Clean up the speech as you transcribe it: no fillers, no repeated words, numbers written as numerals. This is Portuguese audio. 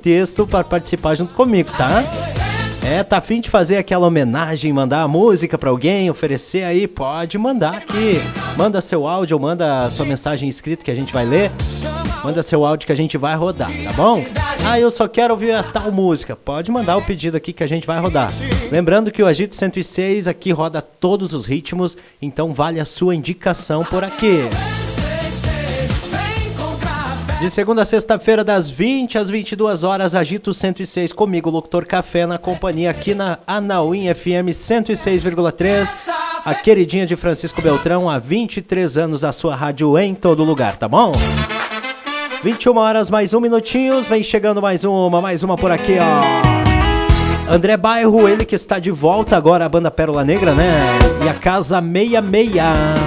texto para participar junto comigo, tá? Tá a fim de fazer aquela homenagem, mandar a música pra alguém, oferecer aí, pode mandar aqui. Manda seu áudio ou manda sua mensagem escrita que a gente vai ler. Manda seu áudio que a gente vai rodar, tá bom? Eu só quero ouvir a tal música. Pode mandar o pedido aqui que a gente vai rodar. Lembrando que o Agito 106 aqui roda todos os ritmos, então vale a sua indicação por aqui. De segunda a sexta-feira, das 20 às 22 horas, Agito 106 comigo, Locutor Café, na companhia aqui na Anauim FM 106,3. A queridinha de Francisco Beltrão, há 23 anos, a sua rádio em todo lugar, tá bom? 21 horas, mais um minutinho, vem chegando mais uma por aqui, ó. André Bairro, ele que está de volta agora, a banda Pérola Negra, né? E a Casa 66.